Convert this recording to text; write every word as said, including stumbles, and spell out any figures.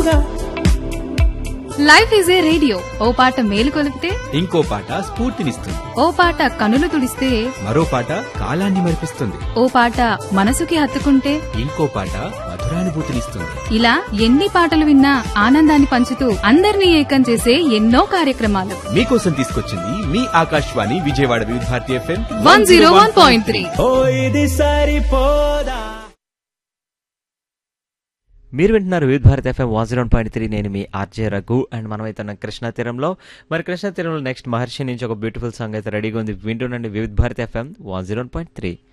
Life is a radio, ఓ పాట మేలు కొలిపితే ఇంకో పాట స్ఫూర్తినిస్తుంది. ఓ పాట కనులు తుడిస్తే మరో పాట కాలాన్ని మరిపిస్తుంది. ఓ పాట మనసుకి హత్తుకుంటే ఇంకో పాట మధురానుభూతినిస్తుంది. ఇలా ఎన్ని పాటలు విన్నా ఆనందాన్ని పంచుతూ అందరినీ ఏకం చేసే ఎన్నో కార్యక్రమాలు మీకోసం తీసుకొచ్చింది మీ ఆకాశవాణి విజయవాడ వివిధ Bharati FM one zero one point three. మీరు వింటున్నారు వివిధ Bharat FM one zero point three. నేను మీ ఆర్జే రఘు. అండ్ మనమైతే ఉన్న కృష్ణా తీరంలో. మరి కృష్ణా తీరంలో నెక్స్ట్ మహర్షి నుంచి ఒక బ్యూటిఫుల్ సాంగ్ అయితే రెడీగా ఉంది. వింటున్నాండి వివిధ Bharat FM one zero point three.